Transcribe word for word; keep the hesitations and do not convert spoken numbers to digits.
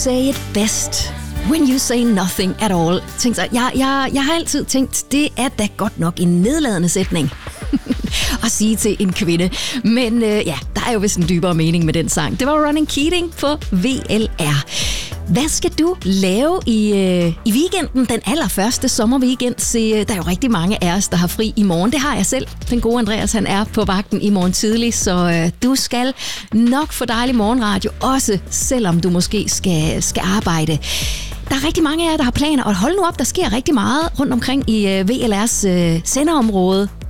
say it best when you say nothing at all. Tænk så, jeg, jeg, jeg har altid tænkt, det er da godt nok en nedladende sætning at sige til en kvinde. Men øh, ja, der er jo vist en dybere mening med den sang. Det var Ronan Keating på V L R. Hvad skal du lave i, øh, i weekenden, den allerførste sommerweekend? Se, der er jo rigtig mange af os, der har fri i morgen. Det har jeg selv. Den gode Andreas, han er på vagten i morgen tidlig, så øh, du skal nok få dejlig morgenradio, også selvom du måske skal, skal arbejde. Der er rigtig mange af jer, der har planer, og hold nu op, der sker rigtig meget rundt omkring i øh, V L R's øh, senderområde.